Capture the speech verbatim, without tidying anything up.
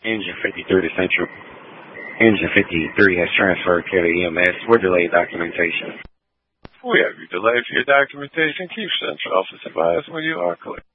Engine fifty-three to Central. Engine fifty-three has transferred care to E M S. We're delayed documentation. We have you delayed for your documentation. Keep Central Office advised when you are clear.